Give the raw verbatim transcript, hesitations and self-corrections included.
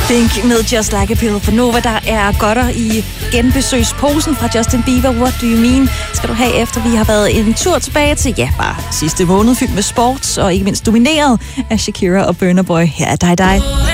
Pink med Just Like a Pill for Nova. Der er godter i genbesøgsposen fra Justin Bieber. What do you mean? Skal du have, efter vi har været en tur tilbage til, ja, bare sidste måned, fyldt med sports, og ikke mindst domineret af Shakira og Burna Boy. Her er dig, dig.